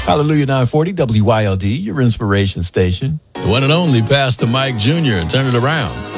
Hallelujah 940 WYLD, your inspiration station. The one and only Pastor Mike Jr. Turn it around.